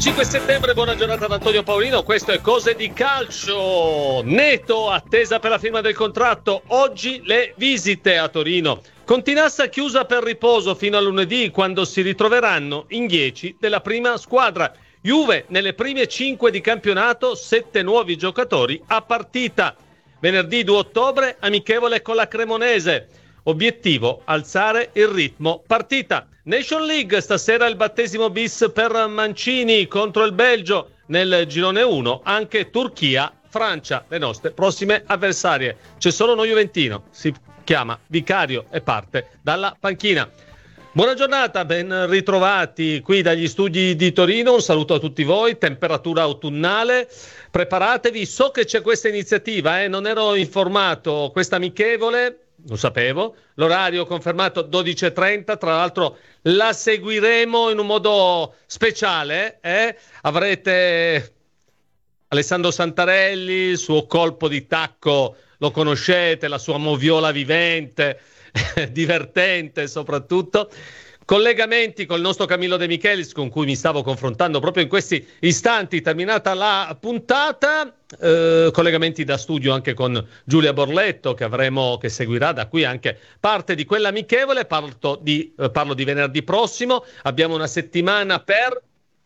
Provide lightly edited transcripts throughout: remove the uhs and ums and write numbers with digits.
5 settembre, buona giornata ad Antonio Paolino, questo è Cose di Calcio. Neto, attesa per la firma del contratto, oggi le visite a Torino. Continassa chiusa per riposo fino a lunedì, quando si ritroveranno in 10 della prima squadra. Juve nelle prime 5 di campionato, 7 nuovi giocatori a partita. Venerdì 2 ottobre, amichevole con la Cremonese. Obiettivo, alzare il ritmo partita. Nation League, stasera il battesimo bis per Mancini contro il Belgio. Nel girone 1 anche Turchia, Francia, le nostre prossime avversarie. C'è solo uno juventino, si chiama Vicario e parte dalla panchina. Buona giornata, ben ritrovati qui dagli studi di Torino, un saluto a tutti voi, temperatura autunnale, preparatevi, so che c'è questa iniziativa, non ero informato, questa amichevole, lo sapevo, l'orario confermato 12:30, tra l'altro la seguiremo in un modo speciale, avrete Alessandro Santarelli, il suo colpo di tacco lo conoscete, la sua moviola vivente, divertente soprattutto, collegamenti col nostro Camillo De Michelis con cui mi stavo confrontando proprio in questi istanti terminata la puntata, collegamenti da studio anche con Giulia Borletto che seguirà da qui anche parte di quella amichevole. Parlo di venerdì prossimo, abbiamo una settimana per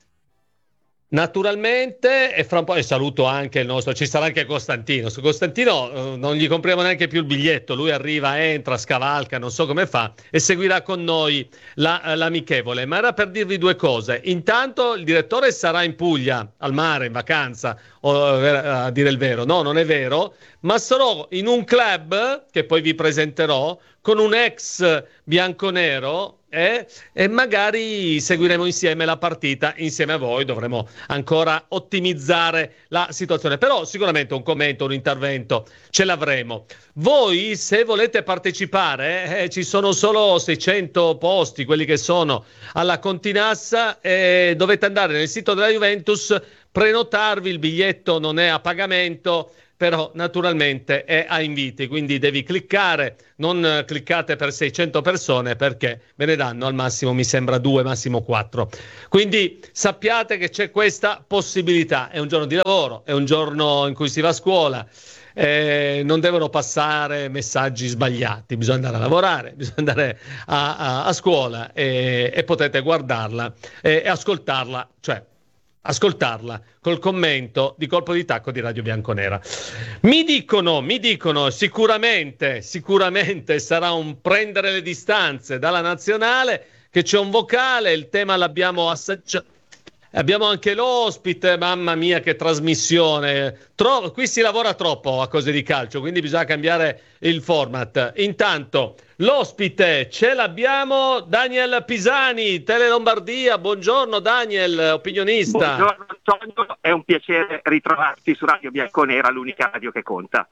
naturalmente, e fra un po' e saluto anche il nostro, ci sarà anche Costantino. Su Costantino non gli compriamo neanche più il biglietto, lui arriva, entra, scavalca, non so come fa e seguirà con noi l'amichevole. Ma era per dirvi due cose: intanto il direttore sarà in Puglia, al mare, in vacanza, a dire il vero, no, non è vero, ma sarò in un club che poi vi presenterò con un ex bianconero e magari seguiremo insieme la partita insieme a voi. Dovremo ancora ottimizzare la situazione, però sicuramente un commento, un intervento ce l'avremo. Voi, se volete partecipare, ci sono solo 600 posti, quelli che sono alla Continassa, dovete andare nel sito della Juventus, prenotarvi, il biglietto non è a pagamento, però naturalmente è a inviti, quindi devi cliccare, non cliccate per 600 persone perché ve ne danno al massimo, mi sembra, 2, massimo 4. Quindi sappiate che c'è questa possibilità, è un giorno di lavoro, è un giorno in cui si va a scuola, non devono passare messaggi sbagliati, bisogna andare a lavorare, bisogna andare a scuola e potete guardarla e ascoltarla, cioè ascoltarla col commento di Colpo di Tacco di Radio Bianconera. Mi dicono sicuramente sarà un prendere le distanze dalla nazionale, che c'è un vocale, il tema l'abbiamo assaggiato. Abbiamo anche l'ospite, mamma mia che trasmissione, qui si lavora troppo a Cose di Calcio, quindi bisogna cambiare il format. Intanto l'ospite ce l'abbiamo, Daniel Pisani, Tele Lombardia. Buongiorno Daniel, opinionista. Buongiorno Antonio, è un piacere ritrovarti su Radio Bianconera, l'unica radio che conta.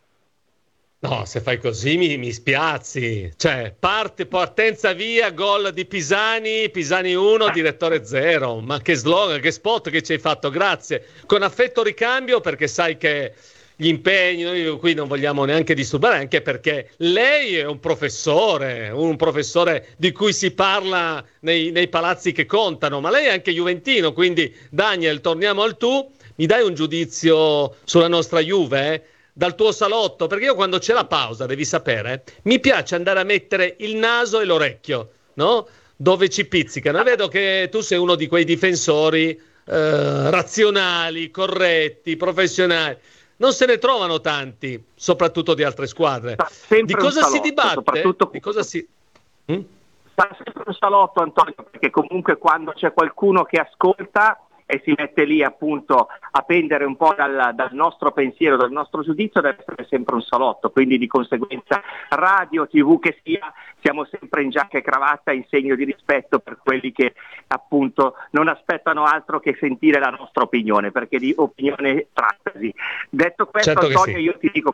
No, se fai così mi spiazzi. Cioè, partenza via, gol di Pisani 1, direttore 0. Ma che slogan, che spot che ci hai fatto, grazie. Con affetto ricambio, perché sai che gli impegni, noi qui non vogliamo neanche disturbare, anche perché lei è un professore di cui si parla nei palazzi che contano, ma lei è anche juventino, quindi Daniel, torniamo al tu. Mi dai un giudizio sulla nostra Juve, dal tuo salotto? Perché io quando c'è la pausa, devi sapere, mi piace andare a mettere il naso e l'orecchio, no? Dove ci pizzicano. E vedo che tu sei uno di quei difensori razionali, corretti, professionali. Non se ne trovano tanti, soprattutto di altre squadre. Di cosa si dibatte? Di cosa si... Sta sempre un salotto, Antonio, perché comunque quando c'è qualcuno che ascolta e si mette lì appunto a pendere un po' dal nostro pensiero, dal nostro giudizio, deve essere sempre un salotto, quindi di conseguenza radio, TV che sia, siamo sempre in giacca e cravatta in segno di rispetto per quelli che appunto non aspettano altro che sentire la nostra opinione, perché di opinione trattasi. Detto questo, certo, Antonio, sì. Io ti dico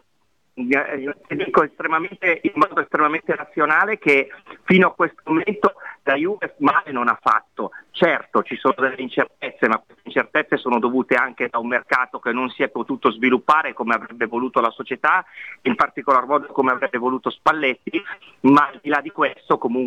in modo estremamente razionale che fino a questo momento la Juve male non ha fatto. Certo, ci sono delle incertezze, ma queste incertezze sono dovute anche da un mercato che non si è potuto sviluppare come avrebbe voluto la società, in particolar modo come avrebbe voluto Spalletti, ma al di là di questo comunque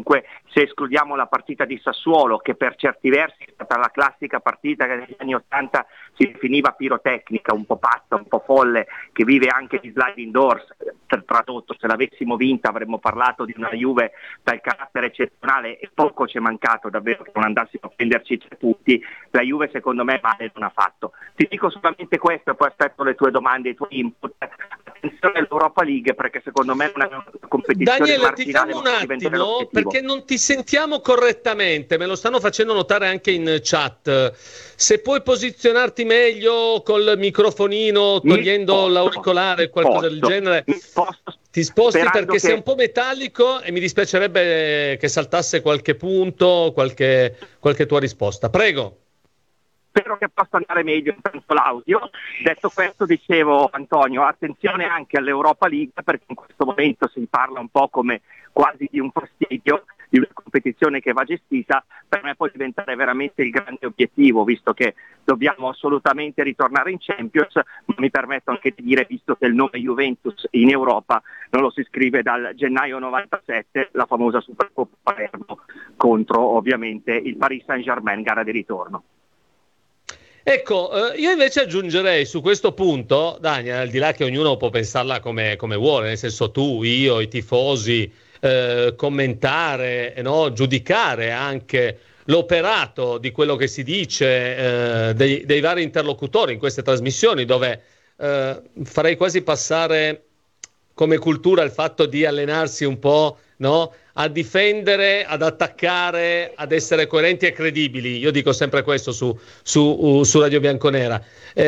se escludiamo la partita di Sassuolo, che per certi versi è stata la classica partita che negli anni '80 si definiva pirotecnica, un po' pazza, un po' folle, che vive anche di sliding doors. Tradotto, se l'avessimo vinta avremmo parlato di una Juve dal carattere eccezionale, e poco ci è mancato davvero che non andassimo a prenderci 3 punti. La Juve secondo me male non ha fatto. Ti dico solamente questo e poi aspetto le tue domande e i tuoi input. Attenzione all'Europa League, perché secondo me è una competizione Daniele, marginale, ti fermo un attimo l'obiettivo. perché non ti sentiamo correttamente, me lo stanno facendo notare anche in chat. Se puoi posizionarti meglio col microfonino, togliendo l'auricolare o qualcosa del genere, ti sposti perché sei un po' metallico e mi dispiacerebbe che saltasse qualche punto, qualche tua risposta. Prego. Spero che possa andare meglio intanto l'audio. Detto questo, dicevo, Antonio, attenzione anche all'Europa League, perché in questo momento si parla un po' come quasi di un fastidio, di una competizione che va gestita. Per me può diventare veramente il grande obiettivo, visto che dobbiamo assolutamente ritornare in Champions, ma mi permetto anche di dire, visto che il nome Juventus in Europa non lo si scrive dal gennaio 97, la famosa Supercoppa Palermo contro ovviamente il Paris Saint-Germain, gara di ritorno. Ecco, io invece aggiungerei su questo punto, Daniel, al di là che ognuno può pensarla come vuole, nel senso tu, io, i tifosi, commentare, no? Giudicare anche l'operato di quello che si dice dei vari interlocutori in queste trasmissioni, dove farei quasi passare come cultura il fatto di allenarsi un po', no? A difendere, ad attaccare, ad essere coerenti e credibili. Io dico sempre questo su Radio Bianconera.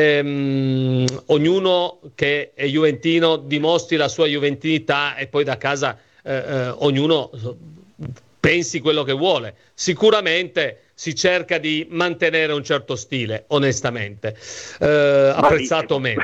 Ognuno che è juventino dimostri la sua juventinità e poi da casa ognuno pensi quello che vuole. Sicuramente si cerca di mantenere un certo stile, onestamente, apprezzato o meno.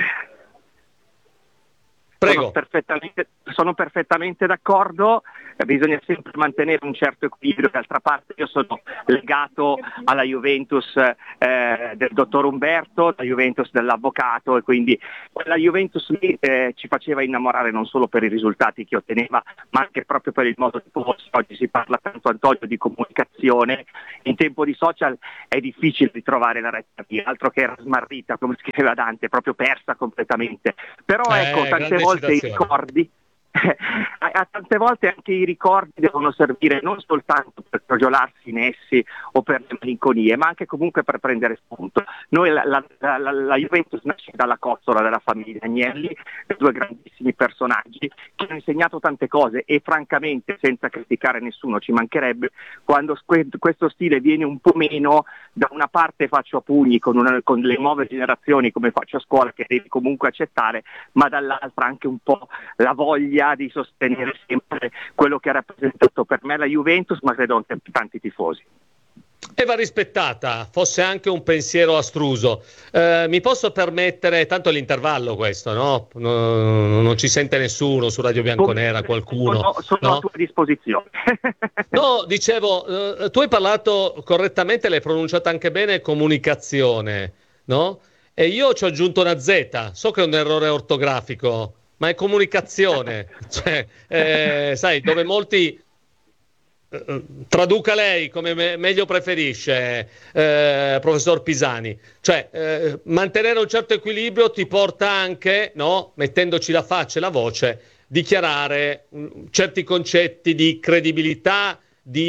Prego. Sono perfettamente d'accordo, bisogna sempre mantenere un certo equilibrio. D'altra parte io sono legato alla Juventus del dottor Umberto, la Juventus dell'avvocato, e quindi quella Juventus lì ci faceva innamorare non solo per i risultati che otteneva, ma anche proprio per il modo di porsi. Oggi si parla tanto, Antonio, di comunicazione. In tempo di social è difficile ritrovare la retta via, altro che era smarrita, come scriveva Dante, proprio persa completamente. Però ecco, tante volte i ricordi tante volte anche i ricordi devono servire non soltanto per crogiolarsi in essi o per le malinconie, ma anche comunque per prendere spunto. Noi la Juventus nasce dalla costola della famiglia Agnelli, 2 grandissimi personaggi che hanno insegnato tante cose, e francamente, senza criticare nessuno, ci mancherebbe, quando questo stile viene un po' meno, da una parte faccio a pugni con le nuove generazioni, come faccio a scuola, che devi comunque accettare, ma dall'altra anche un po' la voglia di sostenere sempre quello che ha rappresentato per me la Juventus, ma credo anche tanti tifosi. E va rispettata, fosse anche un pensiero astruso. Mi posso permettere, tanto l'intervallo questo, no? Non ci sente nessuno su Radio Bianconera, qualcuno. Sono a tua disposizione. No, dicevo, tu hai parlato correttamente, l'hai pronunciata anche bene, comunicazione, no? E io ci ho aggiunto una Z, so che è un errore ortografico, ma è comunicazione, cioè, sai, dove molti traduca lei come meglio preferisce, professor Pisani, cioè mantenere un certo equilibrio ti porta anche, no, mettendoci la faccia e la voce, dichiarare certi concetti di credibilità,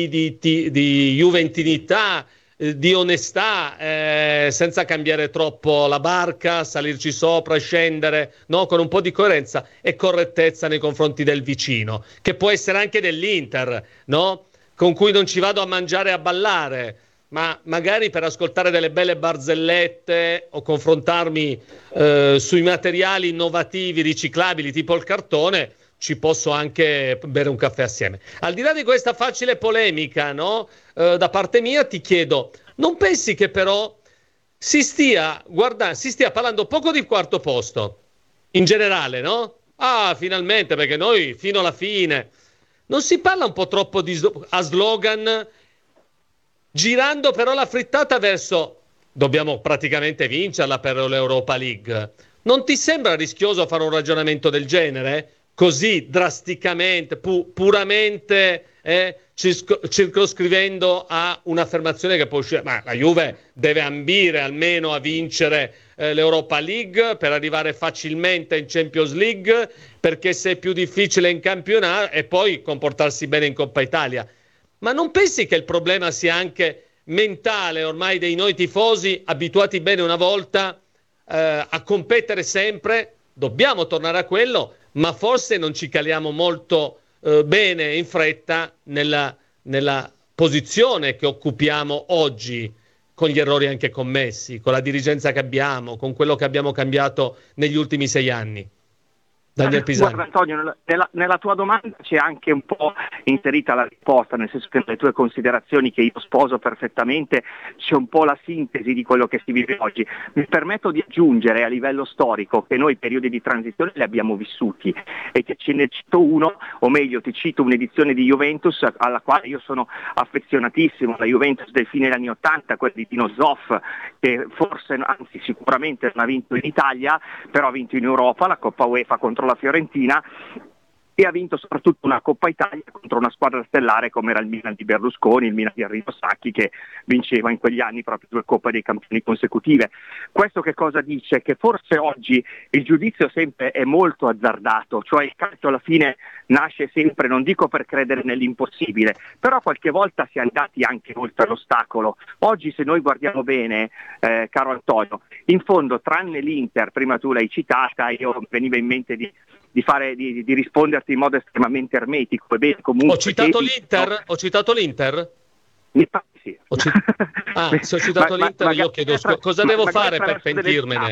di juventinità, di onestà, senza cambiare troppo la barca, salirci sopra e scendere, no? Con un po' di coerenza e correttezza nei confronti del vicino, che può essere anche dell'Inter, no? Con cui non ci vado a mangiare e a ballare, ma magari per ascoltare delle belle barzellette o confrontarmi sui materiali innovativi, riciclabili, tipo il cartone, ci posso anche bere un caffè assieme. Al di là di questa facile polemica, no? Da parte mia ti chiedo, non pensi che però si stia parlando poco di quarto posto, in generale, no? Ah, finalmente, perché noi fino alla fine. Non si parla un po' troppo a slogan, girando però la frittata verso dobbiamo praticamente vincerla per l'Europa League. Non ti sembra rischioso fare un ragionamento del genere? Così drasticamente, puramente circoscrivendo a un'affermazione che può uscire, ma la Juve deve ambire almeno a vincere l'Europa League per arrivare facilmente in Champions League, perché se è più difficile in campionato, e poi comportarsi bene in Coppa Italia. Ma non pensi che il problema sia anche mentale ormai dei noi tifosi, abituati bene una volta a competere sempre? Dobbiamo tornare a quello, ma forse non ci caliamo molto bene in fretta nella posizione che occupiamo oggi, con gli errori anche commessi, con la dirigenza che abbiamo, con quello che abbiamo cambiato negli ultimi 6 anni. Daniel Pisani. Guarda Antonio, nella tua domanda c'è anche un po' inserita la risposta, nel senso che nelle tue considerazioni, che io sposo perfettamente, c'è un po' la sintesi di quello che si vive oggi. Mi permetto di aggiungere a livello storico che noi periodi di transizione li abbiamo vissuti, e ce ne cito uno, o meglio ti cito un'edizione di Juventus alla quale io sono affezionatissimo, la Juventus del fine degli anni '80, quella di Dino Zoff, che forse, anzi sicuramente non ha vinto in Italia, però ha vinto in Europa la Coppa UEFA contro la Fiorentina, e ha vinto soprattutto una Coppa Italia contro una squadra stellare come era il Milan di Berlusconi, il Milan di Arrigo Sacchi, che vinceva in quegli anni proprio 2 Coppe dei Campioni consecutive. Questo che cosa dice? Che forse oggi il giudizio sempre è molto azzardato, cioè il calcio alla fine nasce sempre, non dico per credere nell'impossibile, però qualche volta si è andati anche oltre l'ostacolo. Oggi, se noi guardiamo bene, caro Antonio, in fondo tranne l'Inter, prima tu l'hai citata, io veniva in mente di risponderti in modo estremamente ermetico. E bene, comunque, Ho citato l'Inter? Mi pare sì. Se ho citato l'Inter, io chiedo cosa devo fare per pentirmene.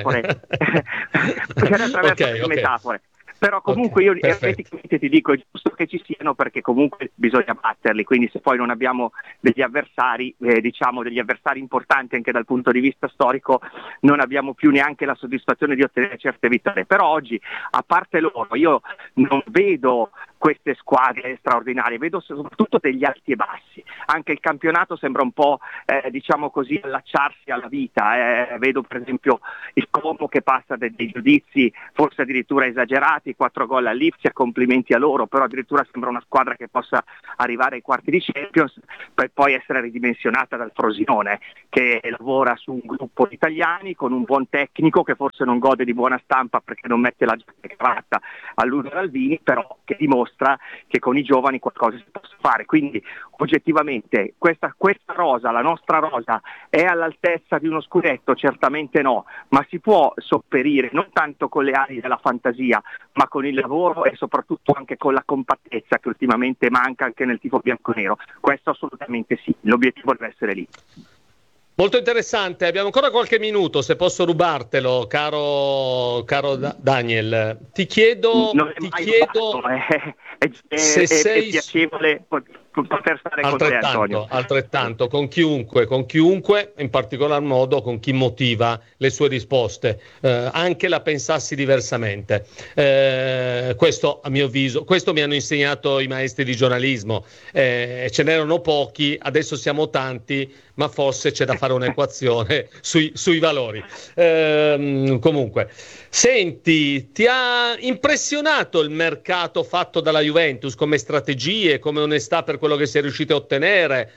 Magari attraverso delle metafore. Però comunque io ermeticamente ti dico, è giusto che ci siano, perché comunque bisogna batterli, quindi se poi non abbiamo degli avversari, degli avversari importanti anche dal punto di vista storico, non abbiamo più neanche la soddisfazione di ottenere certe vittorie. Però oggi, a parte loro, io non vedo queste squadre straordinarie, vedo soprattutto degli alti e bassi. Anche il campionato sembra un po' allacciarsi alla vita. Vedo per esempio il Como che passa dei giudizi forse addirittura esagerati, 4 gol all'Ipsia, complimenti a loro, però addirittura sembra una squadra che possa arrivare ai quarti di Champions, per poi essere ridimensionata dal Frosinone, che lavora su un gruppo di italiani con un buon tecnico che forse non gode di buona stampa perché non mette la giacca e cravatta all'Uder Alvini, però che dimostra che con i giovani qualcosa si può fare. Quindi oggettivamente questa rosa, la nostra rosa, è all'altezza di uno scudetto? Certamente no, ma si può sopperire non tanto con le ali della fantasia, ma con il lavoro e soprattutto anche con la compattezza che ultimamente manca anche nel tifo bianconero. Questo assolutamente sì, l'obiettivo deve essere lì. Molto interessante, abbiamo ancora qualche minuto, se posso rubartelo, caro Daniel. Ti chiedo se sei piacevole poter stare con te, Antonio. Altrettanto, con chiunque, in particolar modo con chi motiva le sue risposte, anche la pensassi diversamente. Questo a mio avviso, questo mi hanno insegnato i maestri di giornalismo, ce n'erano pochi, adesso siamo tanti, ma forse c'è da fare un'equazione sui valori. Comunque, senti, ti ha impressionato il mercato fatto dalla Juventus come strategie, come onestà per quello che si è riuscito a ottenere,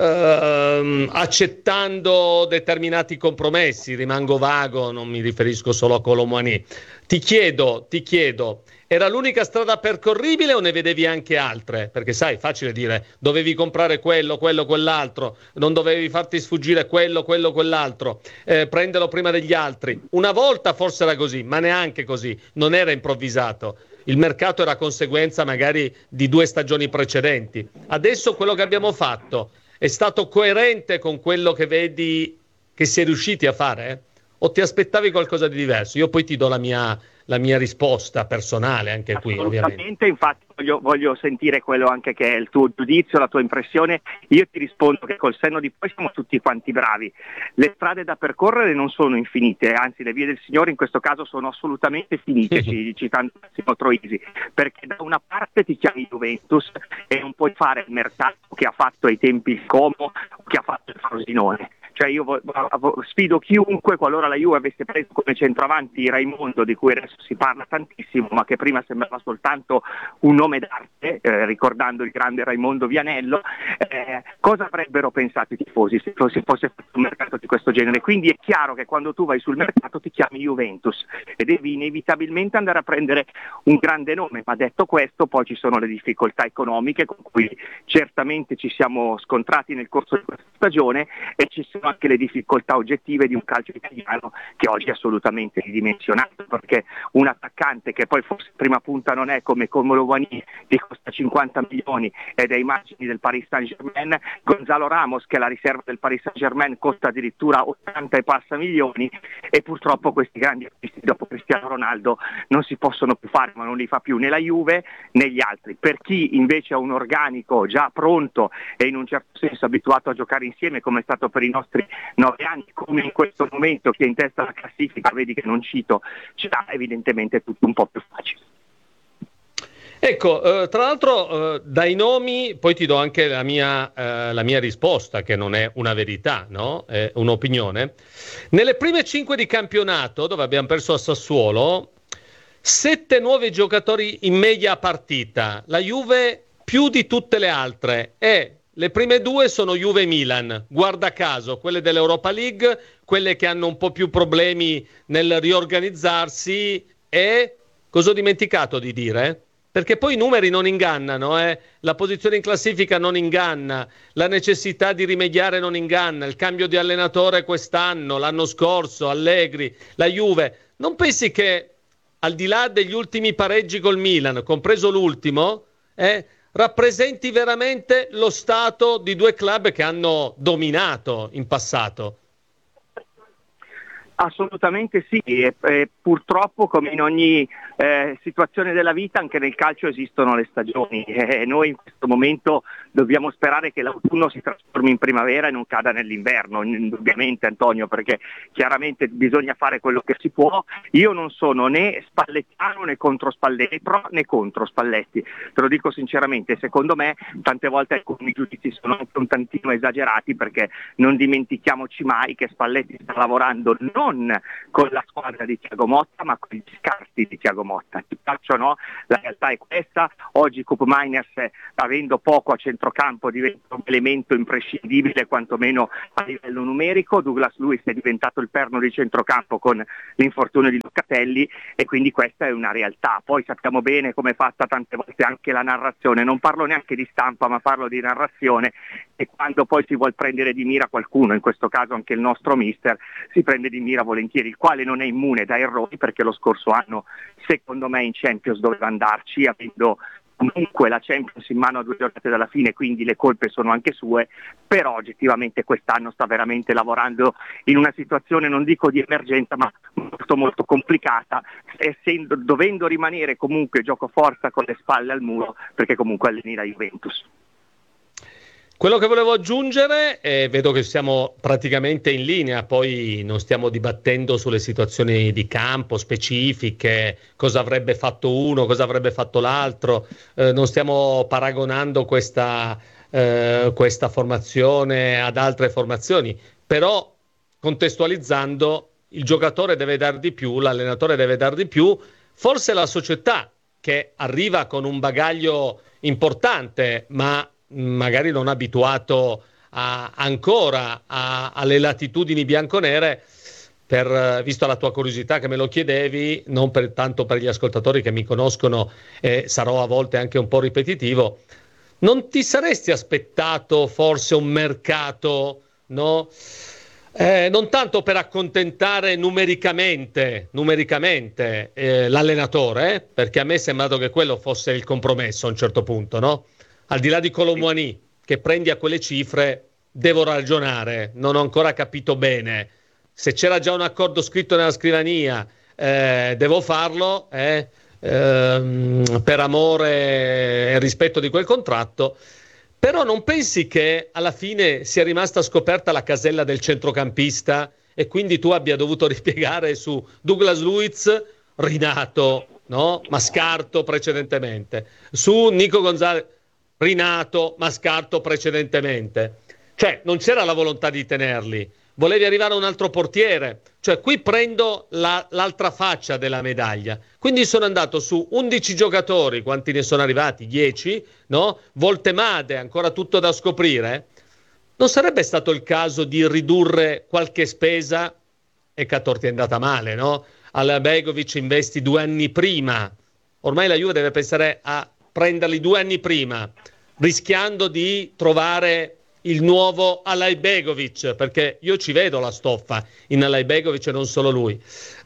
accettando determinati compromessi? Rimango vago, non mi riferisco solo a Kolo Muani. Ti chiedo, era l'unica strada percorribile o ne vedevi anche altre? Perché sai, facile dire, dovevi comprare quello, quell'altro, non dovevi farti sfuggire quell'altro, prenderlo prima degli altri. Una volta forse era così, ma neanche così, non era improvvisato. Il mercato era conseguenza magari di 2 stagioni precedenti. Adesso quello che abbiamo fatto è stato coerente con quello che vedi che si è riusciti a fare? O ti aspettavi qualcosa di diverso? Io poi ti do la mia risposta personale anche qui, ovviamente. Infatti voglio sentire quello anche che è il tuo giudizio, la tua impressione. Io ti rispondo che col senno di poi siamo tutti quanti bravi. Le strade da percorrere non sono infinite, anzi le vie del Signore in questo caso sono assolutamente finite, citando Massimo Troisi, perché da una parte ti chiami Juventus e non puoi fare il mercato che ha fatto ai tempi il Como, che ha fatto il Frosinone. cioè io sfido chiunque, qualora la Juve avesse preso come centroavanti Raimondo, di cui adesso si parla tantissimo, ma che prima sembrava soltanto un nome d'arte, ricordando il grande Raimondo Vianello, cosa avrebbero pensato i tifosi se fosse fatto un mercato di questo genere? Quindi è chiaro che quando tu vai sul mercato ti chiami Juventus e devi inevitabilmente andare a prendere un grande nome, ma detto questo poi ci sono le difficoltà economiche con cui certamente ci siamo scontrati nel corso di questa stagione, e ci sono anche le difficoltà oggettive di un calcio italiano che oggi è assolutamente ridimensionato, perché un attaccante che poi forse prima punta non è come Lovani, che costa 50 milioni ed è ai margini del Paris Saint-Germain, Gonzalo Ramos, che è la riserva del Paris Saint-Germain, costa addirittura 80 e passa milioni, e purtroppo questi grandi acquisti dopo Cristiano Ronaldo non si possono più fare, ma non li fa più né la Juve né gli altri. Per chi invece ha un organico già pronto e in un certo senso abituato a giocare insieme, come è stato per i nostri 9 anni, come in questo momento chi è in testa alla classifica, vedi che non cito, ce l'ha, evidentemente tutto un po' più facile. Ecco, tra l'altro dai nomi poi ti do anche la mia risposta, che non è una verità, no? È un'opinione. Nelle prime 5 di campionato, dove abbiamo perso a Sassuolo, 7 nuovi giocatori in media a partita, la Juve più di tutte le altre, e le prime 2 sono Juve e Milan, guarda caso, quelle dell'Europa League, quelle che hanno un po' più problemi nel riorganizzarsi. E cosa ho dimenticato di dire? Perché poi i numeri non ingannano, la posizione in classifica non inganna, la necessità di rimediare non inganna, il cambio di allenatore quest'anno, l'anno scorso, Allegri, la Juve. Non pensi che al di là degli ultimi pareggi col Milan, compreso l'ultimo, rappresenti veramente lo stato di 2 club che hanno dominato in passato? Assolutamente sì, e purtroppo, come in ogni situazione della vita, anche nel calcio esistono le stagioni, e noi in questo momento dobbiamo sperare che l'autunno si trasformi in primavera e non cada nell'inverno, indubbiamente, Antonio, perché chiaramente bisogna fare quello che si può. Io non sono né spallettiano né contro Spalletti, pro né contro Spalletti, te lo dico sinceramente. Secondo me tante volte alcuni giudizi sono anche un tantino esagerati, perché non dimentichiamoci mai che Spalletti sta lavorando non con la squadra di Thiago Motta, ma con gli scarti di Thiago Motta. Ti piaccio, no? La realtà è questa. Oggi Koop Meiners, avendo poco a centrocampo, diventa un elemento imprescindibile, quantomeno a livello numerico. Douglas Luiz è diventato il perno di centrocampo con l'infortunio di Locatelli, e quindi questa è una realtà. Poi sappiamo bene come è fatta tante volte anche la narrazione, non parlo neanche di stampa ma parlo di narrazione, e quando poi si vuol prendere di mira qualcuno, in questo caso anche il nostro mister, si prende di mira volentieri, il quale non è immune da errori, perché lo scorso anno secondo me in Champions doveva andarci, avendo comunque la Champions in mano a 2 giornate dalla fine, quindi le colpe sono anche sue. Però oggettivamente quest'anno sta veramente lavorando in una situazione, non dico di emergenza, ma molto molto complicata, dovendo rimanere comunque gioco forza con le spalle al muro, perché comunque alleni la Juventus. Quello che volevo aggiungere, vedo che siamo praticamente in linea, poi non stiamo dibattendo sulle situazioni di campo specifiche, cosa avrebbe fatto uno, cosa avrebbe fatto l'altro, non stiamo paragonando questa formazione ad altre formazioni, però contestualizzando, il giocatore deve dar di più, l'allenatore deve dar di più, forse la società che arriva con un bagaglio importante, ma magari non abituato ancora alle latitudini bianconere, visto la tua curiosità che me lo chiedevi, non tanto per gli ascoltatori che mi conoscono, sarò a volte anche un po' ripetitivo, non ti saresti aspettato forse un mercato, no? Non tanto per accontentare numericamente l'allenatore, perché a me è sembrato che quello fosse il compromesso a un certo punto, no? Al di là di Colomboani, che prendi a quelle cifre, devo ragionare, non ho ancora capito bene. Se c'era già un accordo scritto nella scrivania, devo farlo per amore e rispetto di quel contratto. Però non pensi che alla fine sia rimasta scoperta la casella del centrocampista e quindi tu abbia dovuto ripiegare su Douglas Luiz, rinato, no? Ma scarto precedentemente, su Nico Gonzalez, rinato ma scarto precedentemente? Cioè non c'era la volontà di tenerli, volevi arrivare a un altro portiere, cioè qui prendo l'altra faccia della medaglia, quindi sono andato su 11 giocatori, quanti ne sono arrivati? 10, no? Voltemade, ancora tutto da scoprire. Non sarebbe stato il caso di ridurre qualche spesa? E Cator ti è andata male, no? Al Begovic investi 2 anni prima, ormai la Juve deve pensare a prenderli 2 anni prima, rischiando di trovare il nuovo Alajbegovic, perché io ci vedo la stoffa in Alajbegovic e non solo lui.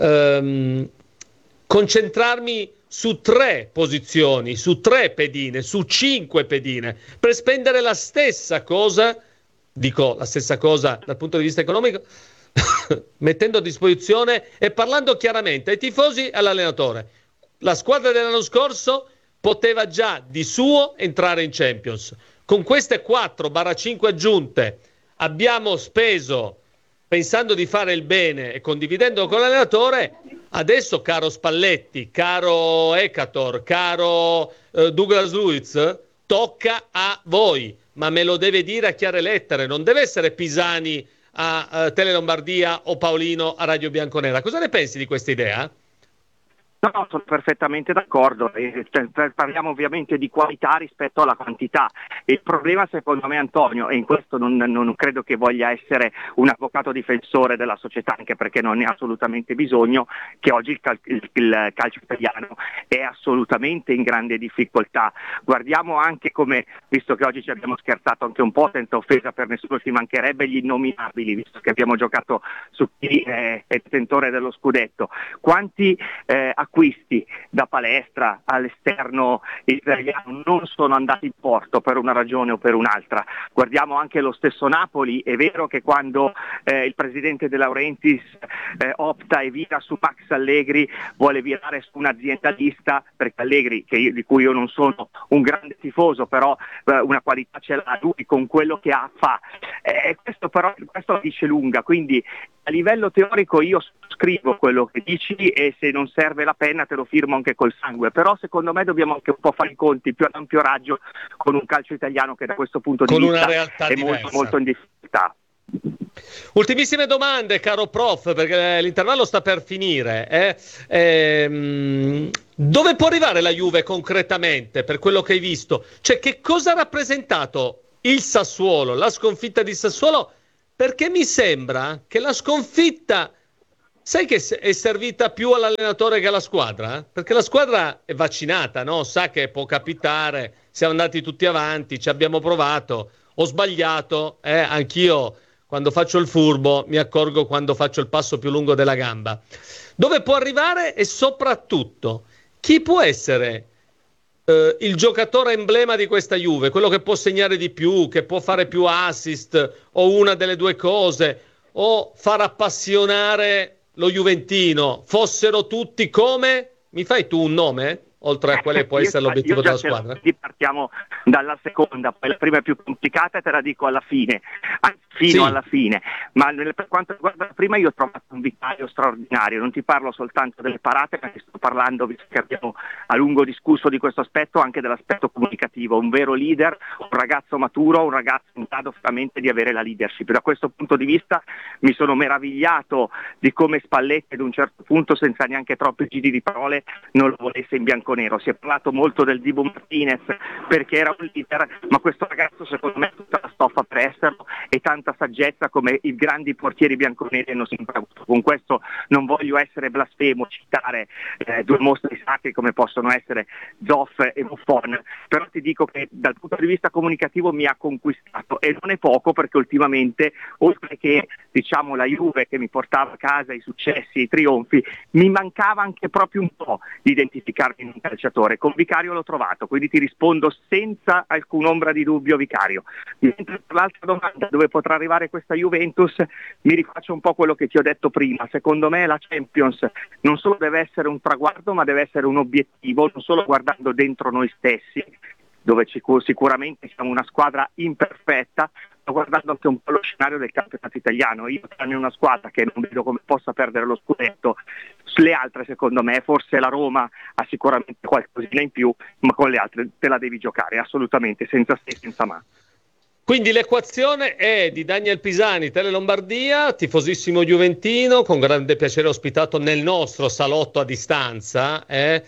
Concentrarmi su 3 posizioni, su 3 pedine, su 5 pedine, per spendere la stessa cosa, dico la stessa cosa dal punto di vista economico, mettendo a disposizione e parlando chiaramente ai tifosi e all'allenatore. La squadra dell'anno scorso poteva già di suo entrare in Champions. Con queste 4-5 aggiunte abbiamo speso pensando di fare il bene e condividendo con l'allenatore. Adesso, caro Spalletti, caro Ekator, caro Douglas Luiz, tocca a voi, ma me lo deve dire a chiare lettere, non deve essere Pisani a Tele Lombardia o Paolino a Radio Bianconera. Cosa ne pensi di questa idea? No, sono perfettamente d'accordo. Parliamo ovviamente di qualità rispetto alla quantità. Il problema secondo me, Antonio, e in questo non credo che voglia essere un avvocato difensore della società, anche perché non ne ha assolutamente bisogno, che oggi il calcio italiano è assolutamente in grande difficoltà. Guardiamo anche come, visto che oggi ci abbiamo scherzato anche un po', senza offesa per nessuno, ci mancherebbe gli innominabili, visto che abbiamo giocato su chi è detentore dello scudetto. Quanti acquisti da palestra all'esterno italiano non sono andati in porto per una ragione o per un'altra. Guardiamo anche lo stesso Napoli, è vero che quando il presidente De Laurentiis opta e vira su Max Allegri, vuole virare su un aziendalista, perché Allegri, di cui io non sono un grande tifoso, però una qualità ce l'ha lui, con quello che ha fa. Questo la dice lunga, quindi a livello teorico io scrivo quello che dici e se non serve la penna te lo firmo anche col sangue, però secondo me dobbiamo anche un po' fare i conti più ad ampio raggio con un calcio italiano che da questo punto di vista è molto, molto in difficoltà. Ultimissime domande, caro prof, perché l'intervallo sta per finire. Dove può arrivare la Juve concretamente per quello che hai visto? Cioè, che cosa ha rappresentato il Sassuolo, la sconfitta di Sassuolo? Perché mi sembra che la sconfitta, sai che è servita più all'allenatore che alla squadra? Perché la squadra è vaccinata, no? Sa che può capitare, siamo andati tutti avanti, ci abbiamo provato, ho sbagliato, anch'io quando faccio il furbo mi accorgo quando faccio il passo più lungo della gamba. Dove può arrivare e soprattutto chi può essere il giocatore emblema di questa Juve, quello che può segnare di più, che può fare più assist o una delle due cose, o far appassionare lo juventino, fossero tutti come? Mi fai tu un nome? Oltre a quelle che può essere l'obiettivo della squadra? Partiamo dalla seconda, poi la prima è più complicata e te la dico alla fine, alla fine, ma per quanto riguarda la prima io ho trovato un vicario straordinario, non ti parlo soltanto delle parate, perché sto parlando, visto che abbiamo a lungo discusso di questo aspetto, anche dell'aspetto comunicativo, un vero leader, un ragazzo maturo, un ragazzo in grado veramente di avere la leadership. Da questo punto di vista mi sono meravigliato di come Spalletti ad un certo punto, senza neanche troppi giri di parole, non lo volesse in bianconero. Si è parlato molto del Dibu Martinez perché era un leader, ma questo ragazzo secondo me ha tutta la stoffa per esserlo e tanta saggezza come i grandi portieri bianconeri hanno sempre avuto. Con questo non voglio essere blasfemo, citare due mostri sacri come possono essere Zoff e Buffon, però ti dico che dal punto di vista comunicativo mi ha conquistato e non è poco, perché ultimamente, oltre che diciamo la Juve che mi portava a casa i successi, i trionfi, mi mancava anche proprio un po' di identificarmi in un calciatore. Con Vicario l'ho trovato, quindi ti rispondo senza alcun'ombra di dubbio Vicario. Mentre per l'altra domanda, dove potrà arrivare questa Juventus, mi rifaccio un po' quello che ti ho detto prima. Secondo me la Champions non solo deve essere un traguardo, ma deve essere un obiettivo, non solo guardando dentro noi stessi, dove sicuramente siamo una squadra imperfetta, ma guardando anche un po' lo scenario del campionato italiano. Io tranne una squadra che non vedo come possa perdere lo scudetto, le altre secondo me, forse la Roma ha sicuramente qualcosina in più, ma con le altre te la devi giocare assolutamente, senza se e senza ma. Quindi l'equazione è di Daniel Pisani, Tele Lombardia, tifosissimo juventino, con grande piacere ospitato nel nostro salotto a distanza.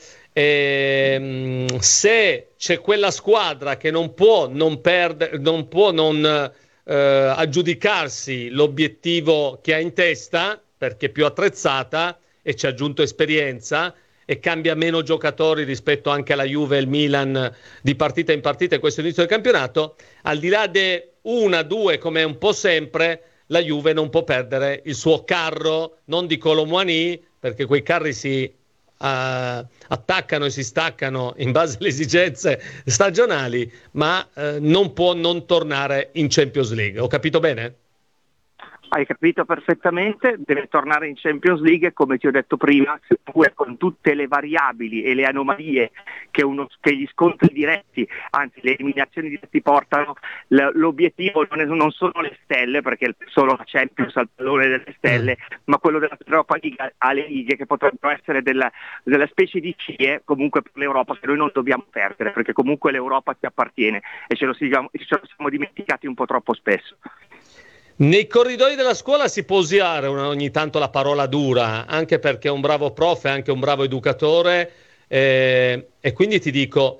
Se c'è quella squadra che non può non perdere, non può non aggiudicarsi l'obiettivo che ha in testa, perché è più attrezzata e ci ha aggiunto esperienza e cambia meno giocatori rispetto anche alla Juve e al Milan di partita in partita in questo inizio del campionato, al di là di una, due, come un po' sempre, la Juve non può perdere il suo carro, non di Kolo Muani, perché quei carri si attaccano e si staccano in base alle esigenze stagionali, ma non può non tornare in Champions League. Ho capito bene? Hai capito perfettamente, deve tornare in Champions League e, come ti ho detto prima, seppure con tutte le variabili e le anomalie che gli scontri diretti, anzi le eliminazioni dirette portano, l'obiettivo non sono le stelle, perché solo la Champions ha il pallone delle stelle, ma quello dell'Europa League alle lighe, che potrebbero essere della specie di CIE comunque per l'Europa, che noi non dobbiamo perdere, perché comunque l'Europa ci appartiene e ce lo siamo dimenticati un po' troppo spesso. Nei corridoi della scuola si può usare ogni tanto la parola dura, anche perché è un bravo prof, è anche un bravo educatore, e quindi ti dico,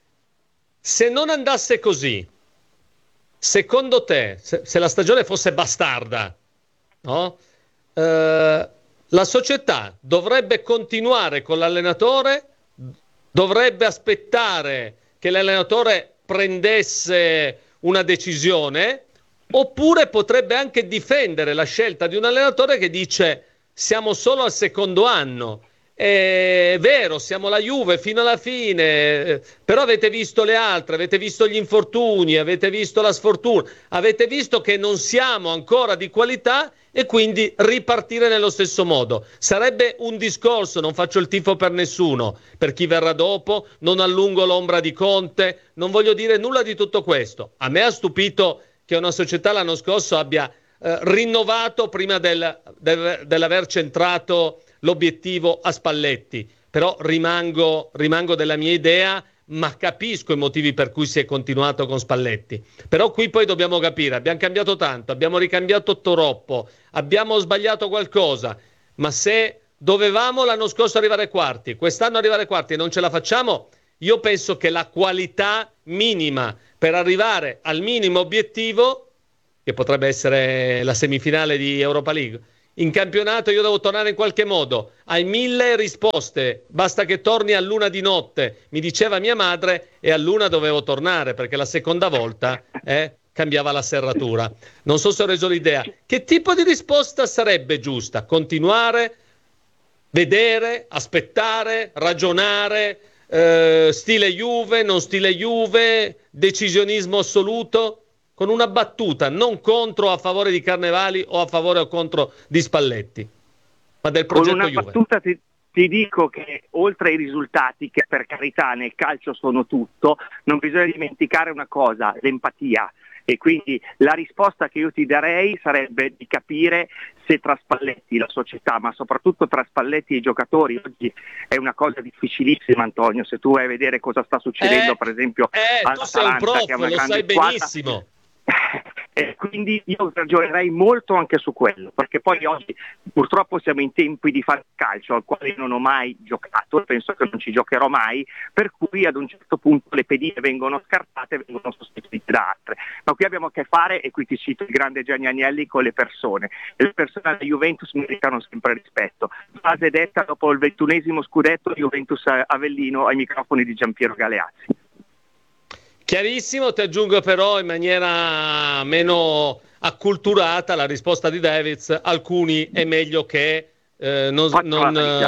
se non andasse così, secondo te, se la stagione fosse bastarda, no? La società dovrebbe continuare con l'allenatore, dovrebbe aspettare che l'allenatore prendesse una decisione, oppure potrebbe anche difendere la scelta di un allenatore che dice siamo solo al secondo anno, è vero, siamo la Juve fino alla fine, però avete visto le altre, avete visto gli infortuni, avete visto la sfortuna, avete visto che non siamo ancora di qualità e quindi ripartire nello stesso modo. Sarebbe un discorso, non faccio il tifo per nessuno, per chi verrà dopo, non allungo l'ombra di Conte, non voglio dire nulla di tutto questo. A me ha stupito che una società l'anno scorso abbia rinnovato prima dell'aver centrato l'obiettivo a Spalletti, però rimango della mia idea, ma capisco i motivi per cui si è continuato con Spalletti. Però qui poi dobbiamo capire, abbiamo cambiato tanto, abbiamo ricambiato troppo, abbiamo sbagliato qualcosa, ma se dovevamo l'anno scorso arrivare ai quarti, quest'anno arrivare ai quarti e non ce la facciamo, io penso che la qualità minima per arrivare al minimo obiettivo, che potrebbe essere la semifinale di Europa League, in campionato io devo tornare in qualche modo. Hai 1000 risposte, basta che torni a luna di notte, mi diceva mia madre, e a luna dovevo tornare perché la seconda volta cambiava la serratura. Non so se ho reso l'idea. Che tipo di risposta sarebbe giusta? Continuare, vedere, aspettare, ragionare, stile Juve, non stile Juve, decisionismo assoluto? Con una battuta, non contro o a favore di Carnevali o a favore o contro di Spalletti, ma del progetto Juve. Con una battuta ti dico che oltre ai risultati, che per carità nel calcio sono tutto, non bisogna dimenticare una cosa, l'empatia. E quindi la risposta che io ti darei sarebbe di capire se tra Spalletti, la società, ma soprattutto tra Spalletti e i giocatori, oggi è una cosa difficilissima, Antonio, se tu vai a vedere cosa sta succedendo per esempio tu sei un prof, lo sai benissimo. E quindi io ragionerei molto anche su quello, perché poi oggi purtroppo siamo in tempi di fare calcio al quale io non ho mai giocato e penso che non ci giocherò mai, per cui ad un certo punto le pedine vengono scartate e vengono sostituite da altre, ma qui abbiamo a che fare, e qui ti cito il grande Gianni Agnelli, con le persone, e le persone della Juventus meritano sempre rispetto. Frase detta dopo il 21esimo scudetto Juventus Avellino ai microfoni di Giampiero Galeazzi. Chiarissimo, ti aggiungo però in maniera meno acculturata la risposta di Davids: alcuni è meglio che non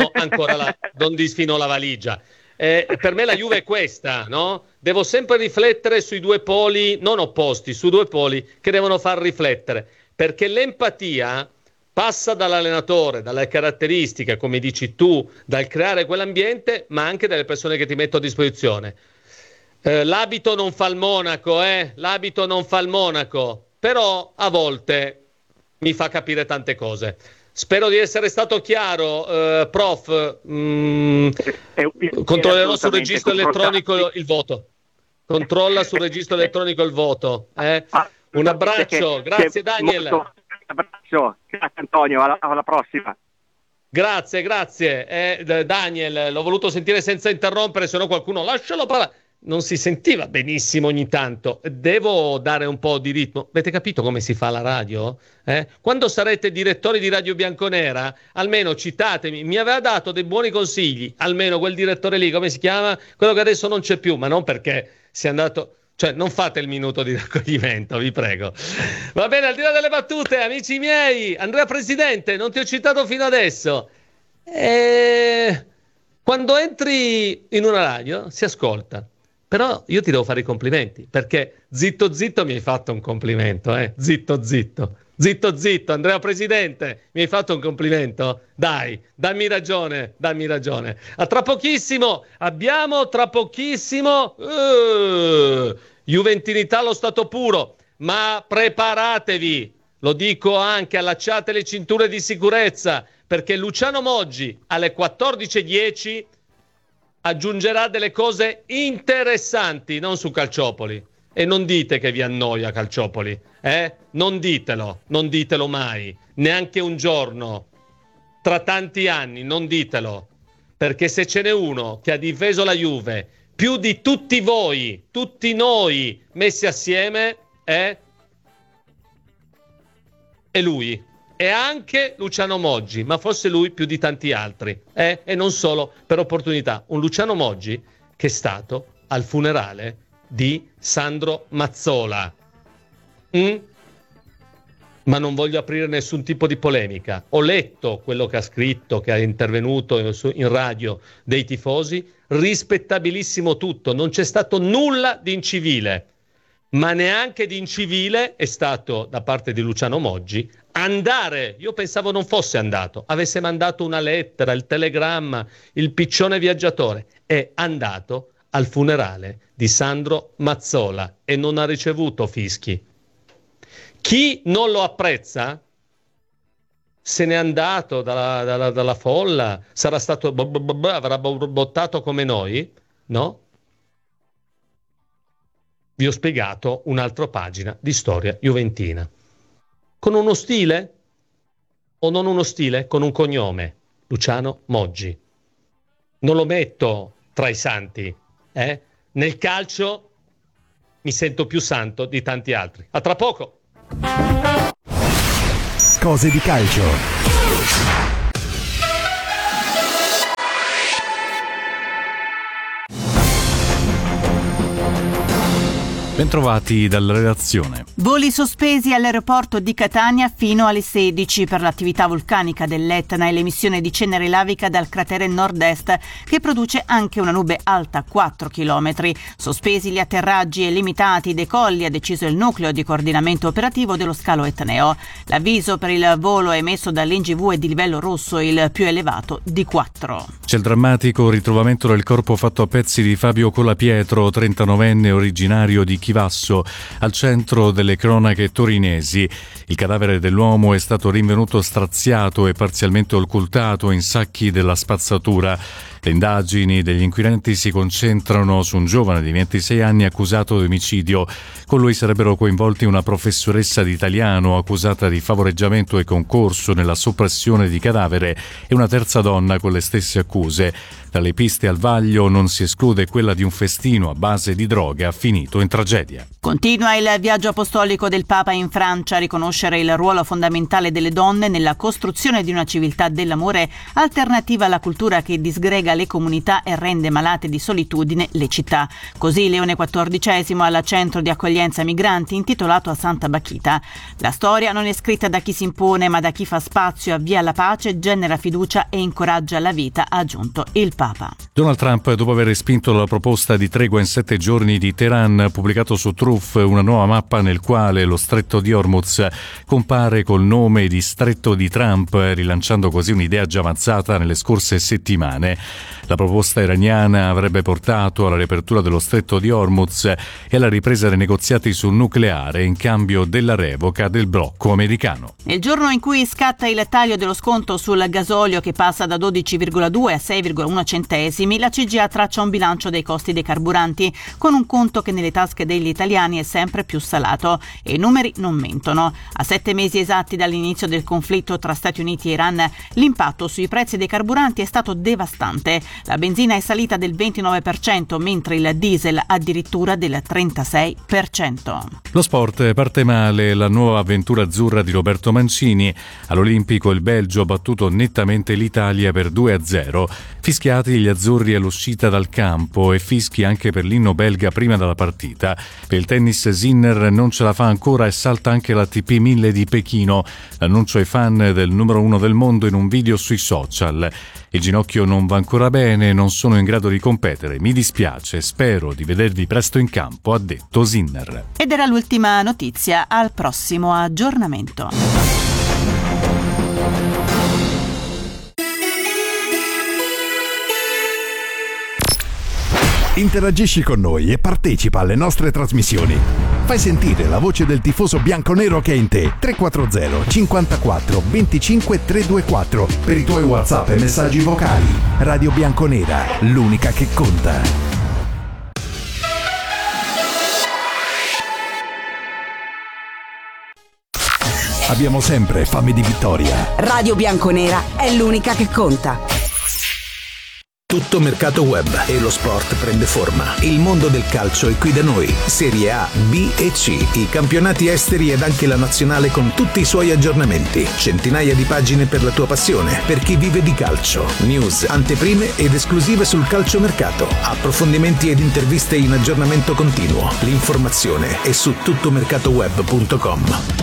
disfino la valigia. Per me la Juve è questa, no? Devo sempre riflettere sui due poli, non opposti, su due poli che devono far riflettere, perché l'empatia passa dall'allenatore, dalle caratteristiche, come dici tu, dal creare quell'ambiente, ma anche dalle persone che ti metto a disposizione. L'abito non fa il monaco, l'abito non fa il monaco, però a volte mi fa capire tante cose. Spero di essere stato chiaro, prof. Controllerò sul registro elettronico il voto. Controlla sul registro elettronico il voto. Un abbraccio, grazie Daniel. Un abbraccio, grazie Antonio, alla prossima. Grazie. Daniel, l'ho voluto sentire senza interrompere, se no qualcuno lascialo parlare. Non si sentiva benissimo ogni tanto. Devo dare un po' di ritmo. Avete capito come si fa la radio? Quando sarete direttori di Radio Bianconera, almeno citatemi. Mi aveva dato dei buoni consigli, almeno quel direttore lì, come si chiama? Quello che adesso non c'è più, ma non perché sia andato... Cioè, non fate il minuto di raccoglimento, vi prego. Va bene, al di là delle battute, amici miei, Andrea Presidente, non ti ho citato fino adesso. Quando entri in una radio si ascolta. Però io ti devo fare i complimenti, perché zitto mi hai fatto un complimento, Zitto, Andrea Presidente, mi hai fatto un complimento? Dai, dammi ragione. A tra pochissimo, juventinità allo stato puro, ma preparatevi, lo dico anche, allacciate le cinture di sicurezza, perché Luciano Moggi alle 14:10 aggiungerà delle cose interessanti, non su Calciopoli. E non dite che vi annoia Calciopoli, non ditelo mai, neanche un giorno, tra tanti anni, non ditelo, perché se ce n'è uno che ha difeso la Juve più di tutti voi, tutti noi messi assieme, è lui. E anche Luciano Moggi, ma forse lui più di tanti altri, e non solo per opportunità. Un Luciano Moggi che è stato al funerale di Sandro Mazzola. Ma non voglio aprire nessun tipo di polemica. Ho letto quello che ha scritto, che ha intervenuto in radio dei tifosi, rispettabilissimo tutto, non c'è stato nulla di incivile. Ma neanche di incivile è stato da parte di Luciano Moggi andare, io pensavo non fosse andato, avesse mandato una lettera, il telegramma, il piccione viaggiatore, è andato al funerale di Sandro Mazzola e non ha ricevuto fischi. Chi non lo apprezza se n'è andato dalla folla, sarà stato avrà bottato come noi, no? Vi ho spiegato un'altra pagina di storia juventina. Con uno stile? O non uno stile? Con un cognome. Luciano Moggi. Non lo metto tra i santi. Nel calcio mi sento più santo di tanti altri. A tra poco. Cose di calcio. Bentrovati dalla redazione. Voli sospesi all'aeroporto di Catania fino alle 16 per l'attività vulcanica dell'Etna e l'emissione di cenere lavica dal cratere nord-est che produce anche una nube alta 4 km. Sospesi gli atterraggi e limitati i decolli, ha deciso il nucleo di coordinamento operativo dello scalo etneo. L'avviso per il volo emesso dall'NGV è di livello rosso, il più elevato di 4. C'è il drammatico ritrovamento del corpo fatto a pezzi di Fabio Colapietro, 39enne originario di Chivasso, al centro delle cronache torinesi. Il cadavere dell'uomo è stato rinvenuto straziato e parzialmente occultato in sacchi della spazzatura. Le indagini degli inquirenti si concentrano su un giovane di 26 anni accusato di omicidio. Con lui sarebbero coinvolti una professoressa di italiano accusata di favoreggiamento e concorso nella soppressione di cadavere e una terza donna con le stesse accuse. Tra le piste al vaglio non si esclude quella di un festino a base di droga finito in tragedia. Continua il viaggio apostolico del Papa in Francia a riconoscere il ruolo fondamentale delle donne nella costruzione di una civiltà dell'amore alternativa alla cultura che disgrega le comunità e rende malate di solitudine le città. Così Leone XIV al centro di accoglienza migranti intitolato a Santa Bachita. La storia non è scritta da chi si impone ma da chi fa spazio, avvia la pace, genera fiducia e incoraggia la vita, ha aggiunto il Papa. Donald Trump, dopo aver respinto la proposta di tregua in 7 giorni di Teheran pubblicata pubblicato su Truth una nuova mappa nel quale lo stretto di Hormuz compare col nome di Stretto di Trump, rilanciando così un'idea già avanzata nelle scorse settimane. La proposta iraniana avrebbe portato alla riapertura dello Stretto di Hormuz e alla ripresa dei negoziati sul nucleare in cambio della revoca del blocco americano. Nel giorno in cui scatta il taglio dello sconto sul gasolio che passa da 12,2 a 6,1 centesimi, la CGIA traccia un bilancio dei costi dei carburanti con un conto che nelle tasche degli italiani è sempre più salato e i numeri non mentono. A 7 mesi esatti dall'inizio del conflitto tra Stati Uniti e Iran, l'impatto sui prezzi dei carburanti è stato devastante. La benzina è salita del 29%, mentre il diesel addirittura del 36%. Lo sport parte male la nuova avventura azzurra di Roberto Mancini. All'Olimpico il Belgio ha battuto nettamente l'Italia per 2-0. Fischiati gli azzurri all'uscita dal campo e fischi anche per l'inno belga prima della partita. Per il tennis Sinner non ce la fa ancora e salta anche l'ATP 1000 di Pechino. L'annuncio ai fan del numero 1 del mondo in un video sui social. Il ginocchio non va ancora bene, non sono in grado di competere. Mi dispiace, spero di vedervi presto in campo, ha detto Sinner. Ed era l'ultima notizia, al prossimo aggiornamento. Interagisci con noi e partecipa alle nostre trasmissioni. Fai sentire la voce del tifoso bianconero che è in te. 340 54 25 324 per i tuoi WhatsApp e messaggi vocali. Radio Bianconera, l'unica che conta. Abbiamo sempre fame di vittoria. Radio Bianconera è l'unica che conta. Tutto mercato web e lo sport prende forma. Il mondo del calcio è qui da noi. Serie A, B e C, i campionati esteri ed anche la nazionale con tutti i suoi aggiornamenti. Centinaia di pagine per la tua passione, per chi vive di calcio. News, anteprime ed esclusive sul calciomercato. Approfondimenti ed interviste in aggiornamento continuo. L'informazione è su tuttomercatoweb.com.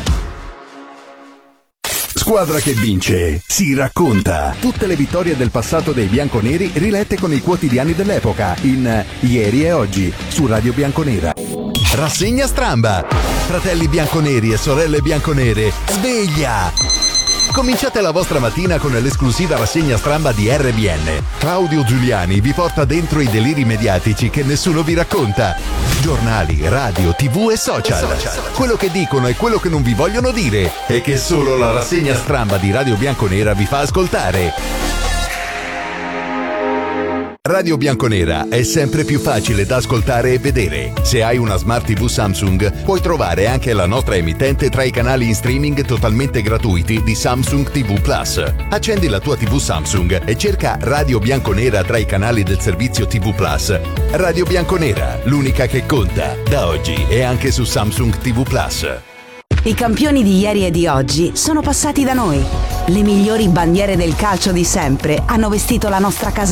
Squadra che vince si racconta. Tutte le vittorie del passato dei bianconeri rilette con i quotidiani dell'epoca in Ieri e Oggi su Radio Bianconera. Rassegna Stramba. Fratelli bianconeri e sorelle bianconere, sveglia! Cominciate la vostra mattina con l'esclusiva rassegna stramba di RBN. Claudio Giuliani vi porta dentro i deliri mediatici che nessuno vi racconta. Giornali, radio, TV e social. Quello che dicono e quello che non vi vogliono dire e che solo la rassegna stramba di Radio Bianconera vi fa ascoltare. Radio Bianconera è sempre più facile da ascoltare e vedere. Se hai una Smart TV Samsung, puoi trovare anche la nostra emittente tra i canali in streaming totalmente gratuiti di Samsung TV Plus. Accendi la tua TV Samsung e cerca Radio Bianconera tra i canali del servizio TV Plus. Radio Bianconera, l'unica che conta, da oggi e anche su Samsung TV Plus. I campioni di ieri e di oggi sono passati da noi. Le migliori bandiere del calcio di sempre hanno vestito la nostra casa